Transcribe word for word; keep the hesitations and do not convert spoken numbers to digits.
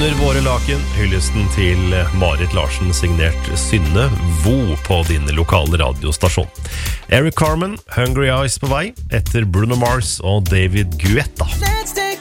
Under våre laken, hyllesten til Marit Larsen, signert Synne Vo på din lokale radiostasjon. Eric Carmen, Hungry Eyes på vei, etter Bruno Mars og David Guetta.